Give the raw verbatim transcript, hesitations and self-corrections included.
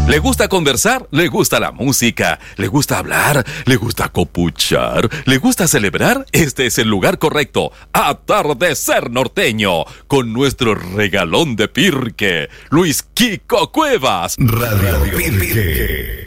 ¿Le gusta conversar? ¿Le gusta la música? ¿Le gusta hablar? ¿Le gusta copuchar? ¿Le gusta celebrar? Este es el lugar correcto. Atardecer Norteño, con nuestro regalón de Pirque, Luis Kiko Cuevas. Radio Pirque.